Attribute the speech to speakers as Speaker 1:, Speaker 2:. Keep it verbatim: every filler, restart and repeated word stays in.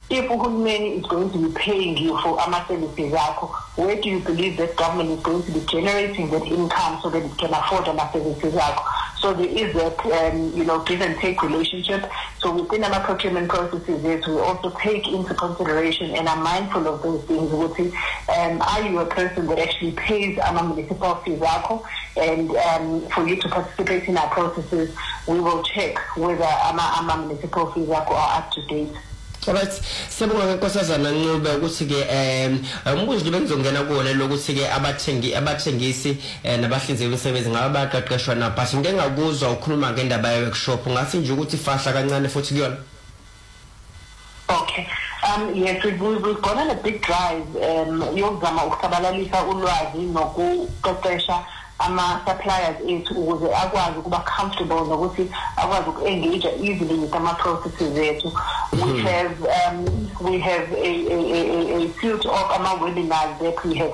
Speaker 1: if uhulumeni is going to be paying you for ama services akho, where do you believe that government is going to be generating that income so that it can afford ama services akho? So there is that, um, you know, give and take relationship. So within our procurement processes, yes, we also take into consideration and are mindful of those things. Um, are you a person that actually pays our municipal fees? And um, for you to participate in our processes, we will check whether our municipal fees are up to date.
Speaker 2: Alright, siyabonga nkosazana Ncube ukuthi ke em umbuzo bengizongena kuona lokuthi ke abathengi abathengisi nabahlinzeki bemisebenzi ngaba baqeqeshwa na but ngeke ngakuzwa ukhuluma ngendaba ye workshop ngathi nje ukuthi fahla kancane futhi kuyona.
Speaker 1: Okay. Um, yes, we, we, we've gone on a big drive um yokuzama ukusabalalisa ulwazi nokuqeqesha ama suppliers ethu ukuze akwazi ukuba comfortable nokuthi akwazi uku-engage easily with ama processes ethu. We have um, we have a, a, a, a field of ama webinars that we have